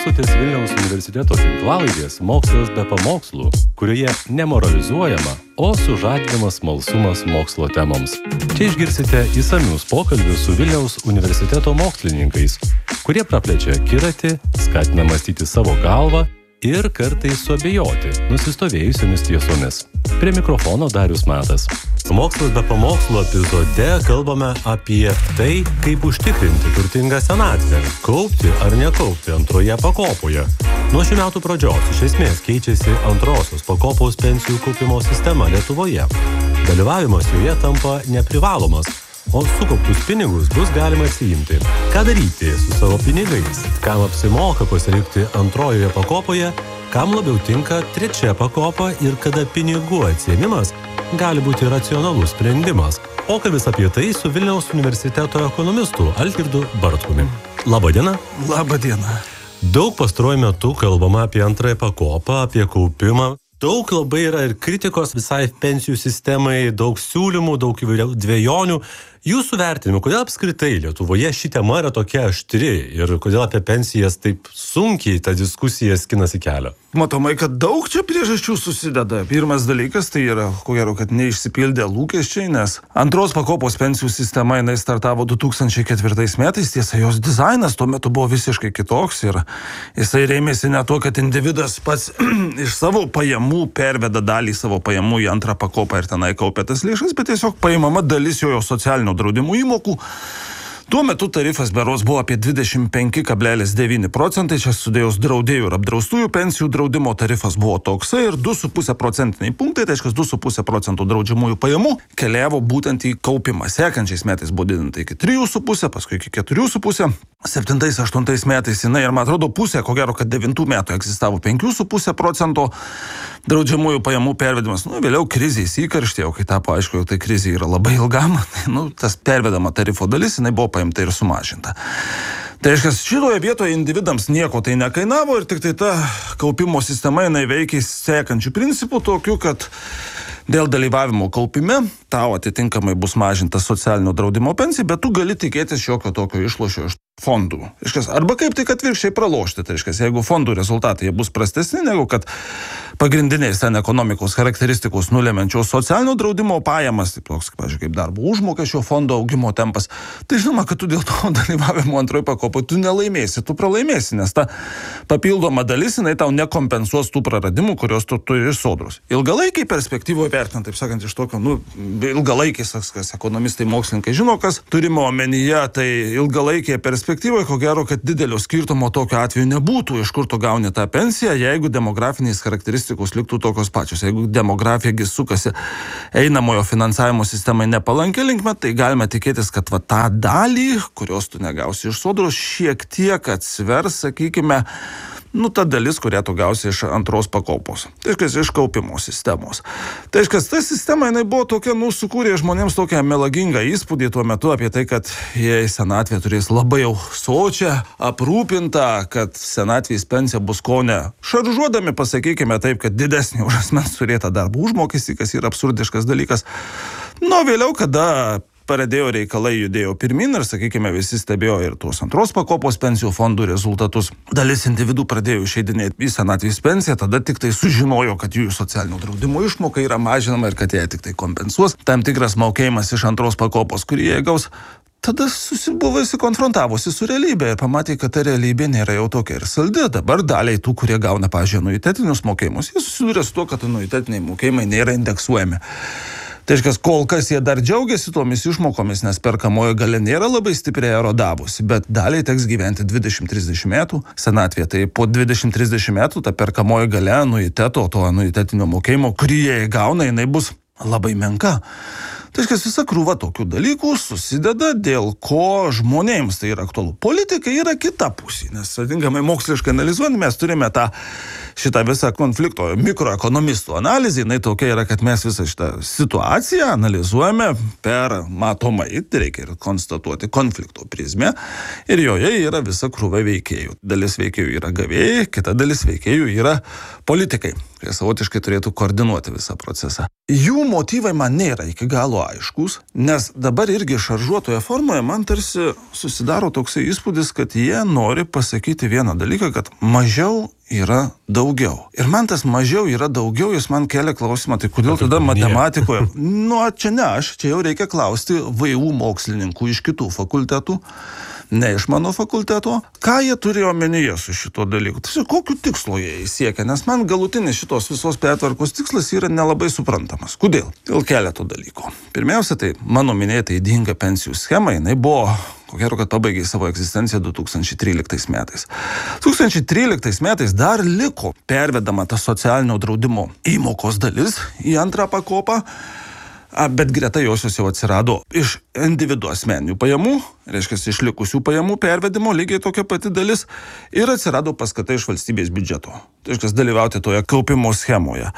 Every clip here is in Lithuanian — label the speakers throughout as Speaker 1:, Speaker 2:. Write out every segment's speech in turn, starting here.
Speaker 1: Klausotės Vilniaus universiteto tinklalaidės Mokslas be pamokslų, kurioje nemoralizuojama, o sužadinamas smalsumas mokslo temoms. Čia išgirsite įsamius pokalbius su Vilniaus universiteto mokslininkais, kurie praplečia akiratį, skatina mąstyti savo galvą ir kartais suabejoti nusistovėjusiomis tiesomis. Prie mikrofono Darius Matas.
Speaker 2: Mokslas be pamokslų epizode kalbame apie tai, kaip užtikrinti turtingą senatvę, kaupti ar nekaupti antroje pakopoje. Nuo šių metų pradžios iš esmės keičiasi antrosios pakopos pensijų kaupimo sistema Lietuvoje. Dalyvavimas joje tampa neprivalomas, o sukauptus pinigus bus galima atsiimti. Ką daryti su savo pinigais? Kam apsimoka pasilikti antrojoje pakopoje? Kam labiau tinka trečia pakopa ir kada pinigų atsiėmimas gali būti racionalus sprendimas? Pokalbis apie tai su Vilniaus universiteto ekonomistu Algirdu Bartkumi. Labadiena.
Speaker 3: Labadiena.
Speaker 2: Daug pastaruoju metu kalbama apie antrąją pakopą, apie kaupimą. Daug labai yra ir kritikos visai pensijų sistemai, daug siūlymų, daug įvairių dvejonių. Jūsų vertinimu, kodėl apskritai Lietuvoje ši tema yra tokia aštri ir kodėl apie pensijas taip sunkiai ta diskusija skinasi kelią?
Speaker 3: Matomai, kad daug čia priežasčių susideda. Pirmas dalykas tai yra, ko gero, kad neišsipildė lūkesčiai, nes antros pakopos pensijų sistema jinai startavo 2004 metais, tiesa, jos dizainas tuo metu buvo visiškai kitoks ir jisai rėmėsi ne to, kad individas pats iš savo pajamų perveda dalį savo pajamų į antrą pakopą ir tenai kaupia tas lėšas, bet tiesiog paimama dalis jo socialinio draudimų įmokų. Tuo metu tarifas berods buvo apie 25,9 procentai, čia sudėjus draudėjų ir apdraustųjų pensijų draudimo tarifas buvo toksai ir 2,5 procentiniai punktai, tai reiškia 2,5 procentų draudžiamųjų pajamų keliavo būtent į kaupimą. Sekančiais metais buvo didinta iki 3,5, paskui iki 4,5. 7-8 metais jinai ir, man atrodo, pusė, ko gero, kad 9 metų egzistavo 5,5 procento draudžiamųjų pajamų pervedimas. Vėliau krizės įkarštėjo, kai tapo aišku, tai krizė yra labai ilgam, tas pervedama tarifo dalis, jinai buvo paimta ir sumažinta. Tai reiškia, šitoje vietoje individams nieko tai nekainavo ir tik tai ta kaupimo sistema jinai veikia sekančių principų tokių, kad dėl dalyvavimo kaupime tau atitinkamai bus mažinta socialinio draudimo pensija, bet tu gali tikėtis šiokio tokio išlošio iš fondų. Arba kaip tik atvirkščiai pralošti. Tai reiškia, jeigu fondų rezultatai bus prastesni negu kad pagrindinės ten ekonomikos charakteristikos nulemenčios socialinio draudimo pajamas, tai toks, pavyzdžiui, kaip darbo užmokesčio fondo augimo tempas, tai žinoma, kad tu dėl to dalyvavimo antroje pakopoje tu nelaimėsi, tu pralaimėsi, nes ta papildoma dalis, jinai tau nekompensuos tų praradimų, kurios tu turi iš sodros. Ilgalaikiai perspektyvoje vertinant, taip sakant, iš tokio, ilgalaikiais, kas ekonomistai, mokslininkai žino, kas turime omenyje, tai ilgalaikėje perspektyvoje, ko gero, kad didelio skirtumo tokio atveju nebūtų, iš kur tu gauni tą pensiją, jeigu demografinės charakteristikos liktų tokios pačios. Jeigu demografija sukasi einamojo finansavimo sistemai nepalankia linkme, tai galime tikėtis, kad tą dalį, kurios tu negausi iš sodros, šiek tiek atsvers, sakykime, ta dalis, kurią tu gausi iš antros pakopos. Tai reiškia, iš kaupimo sistemos. Tai reiškia, ta sistema, jinai buvo tokia, sukūrė žmonėms tokią melagingą įspūdį tuo metu apie tai, kad jie senatvė turės labai jau sočią, aprūpintą, kad senatvės pensija bus kone šaržuodami, pasakykime taip, kad didesnė už asmens turėtą darbo užmokestį, kas yra absurdiškas dalykas. Vėliau, kada pradėjo reikalai judėjo pirmin ir, sakykime, visi stebėjo ir tuos antros pakopos pensijų fondų rezultatus. Dalis individų pradėjo išeidinėti į senatvės pensiją, tada tik tai sužinojo, kad jų socialinio draudimo išmoka yra mažinama ir kad jie tik tai kompensuos tam tikras mokėjimas iš antros pakopos, kurį jie gaus. Tada buvo konfrontavosi su realybė ir pamatė, kad ta realybė nėra jau tokia ir saldi. Dabar daliai tų, kurie gauna, pavyzdžiui, anuitetinius mokėjimus, jie susiduria su to, kad anuitetiniai mokėjimai nėra indeksuojami. Tai reiškia, kol kas jie dar džiaugiasi tomis išmokomis, nes perkamoji galia nėra labai stipriai erodavusi, bet daliai teks gyventi 20-30 metų senatvėje. Tai po 20-30 metų ta perkamoji galia anuiteto, to anuitetinio mokėjimo, kurį jie gauna, jinai bus labai menka. Tai reiškia, visa krūva tokių dalykų susideda, dėl ko žmonėms tai yra aktualu. Politika yra kita pusė, nes, atitinkamai, moksliškai analizuojant, mes turime tą šitą visą konflikto mikroekonomistų analizę, jinai tokia yra, kad mes visą šitą situaciją analizuojame per matomai, tai reikia ir konstatuoti, konflikto prizmę, ir joje yra visa krūva veikėjų. Dalis veikėjų yra gavėjai, kita dalis veikėjų yra politikai, kurie savotiškai turėtų koordinuoti visą procesą. Jų motyvai man nėra iki galo aiškus, nes dabar irgi šaržuotoje formoje man tarsi susidaro toksai įspūdis, kad jie nori pasakyti vieną dalyką, kad mažiau yra daugiau. Ir man tas mažiau yra daugiau, jis man kelia klausimą, tai kodėl tada matematikoje? Čia ne aš, čia jau reikia klausti VU mokslininkų iš kitų fakultetų, ne iš mano fakulteto, ką jie turi omenyje su šito dalyku. Tai kokiu tikslu jie siekia, nes man galutinis šitos visos pertvarkos tikslas yra nelabai suprantamas. Kodėl? Dėl keleto dalykų. Pirmiausia, tai mano minėta ydinga pensijų schema, jinai buvo, ko gero, kad pabaigė savo egzistenciją 2013 metais. 2013 metais dar liko pervedama ta socialinio draudimo įmokos dalis į antrą pakopą, bet greta josios jau atsirado iš individuo asmeninių pajamų, reiškia iš likusių pajamų pervedimo lygiai tokia pati dalis, ir atsirado paskata iš valstybės biudžeto. Tai reiškia dalyvauti toje kaupimo schemoje.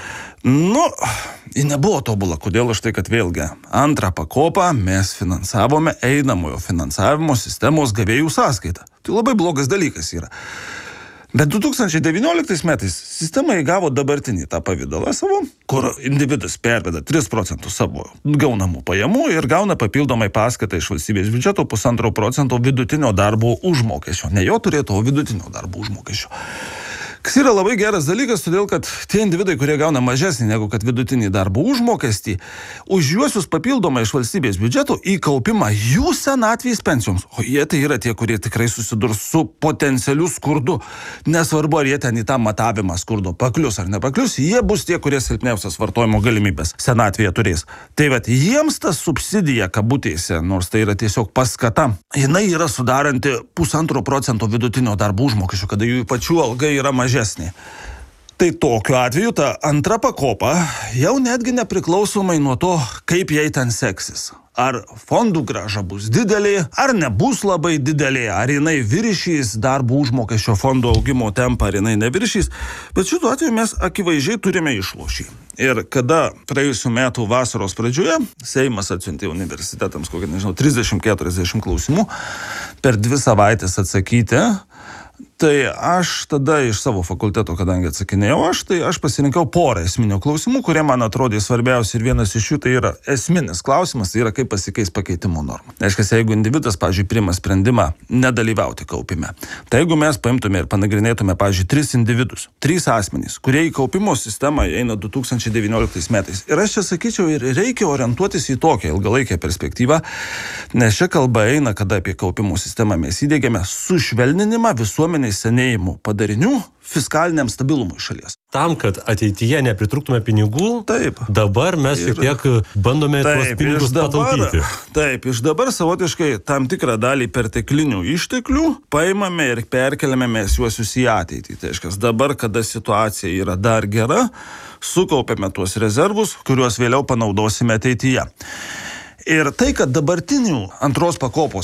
Speaker 3: Ji nebuvo tobula. Kodėl? Aš tai, kad vėlgi antrą pakopą mes finansavome einamojo finansavimo sistemos gavėjų sąskaitą. Tai labai blogas dalykas yra. Bet 2019 metais sistema įgavo dabartinį tą pavydalą savo, kur individas perveda 3% savo gaunamų pajamų ir gauna papildomai paskatą iš valstybės biudžeto 1,5% vidutinio darbo užmokesčio. Ne jo turėtų, o vidutinio darbo užmokesčio. Kas yra labai geras dalykas, todėl kad tie individai, kurie gauna mažesnį negu kad vidutinį darbo užmokestį, už juosius papildomai iš valstybės biudžeto įkaupimą jų senatvės pensijoms. O jie tai yra tie, kurie tikrai susidurs su potencialiu skurdu. Nesvarbu, ar jie ten į tą matavimą skurdo paklius ar nepaklius, jie bus tie, kurie silpniausias vartojimo galimybės senatvėje turės. Tai vat, jiems ta subsidija kabutėse, nors tai yra tiesiog paskata, jinai yra sudaranti 1,5% vidutinio darbo užmokesčio, kada jų pačių alga yra mažesnė. Tai tokiu atveju ta antra pakopa jau netgi nepriklausomai nuo to, kaip jai ten seksis. Ar fondų grąža bus didelė, ar nebus labai didelė, ar jinai viršys darbo užmokesčio fondo augimo tempą, ar jinai neviršys. Bet šituo atveju mes akivaizdžiai turime išlošį. Ir kada praėjusių metų vasaros pradžioje Seimas atsiuntė universitetams, 30-40 klausimų per 2 savaitės atsakyti, tai aš tada iš savo fakulteto, kadangi atsakinėjau tai aš pasirinkau porą esminių klausimų, kurie man atrodė svarbiausi, ir vienas iš jų tai yra esminis klausimas, tai yra kaip pasikeis pakeitimo norma. Reiškia, jeigu individas, pavyzdžiui, priima sprendimą nedalyvauti kaupime, tai jeigu mes paimtume ir panagrinėtume, pavyzdžiui, 3 individus, 3 asmenys, kurie į kaupimo sistemą eina 2019 metais. Ir aš čia sakyčiau, ir reikia orientuotis į tokią ilgalaikę perspektyvą, nes čia kalba eina, kada apie kaupimo sistemą mes įdėgiame sušvelninimą visuomenės senėjimų padarinių fiskaliniam stabilumui šalies.
Speaker 2: Tam, kad ateityje nepritrūktume pinigų,
Speaker 3: taip,
Speaker 2: dabar mes šiek tiek bandome tuos pinigus pataupyti.
Speaker 3: Taip, iš dabar savotiškai tam tikrą dalį perteklinių išteklių paimame ir perkeliame mes juosius į ateitį. Tai reiškia, dabar, kada situacija yra dar gera, sukaupiame tuos rezervus, kuriuos vėliau panaudosime ateityje. Ir tai, kad dabartinių antros pakopos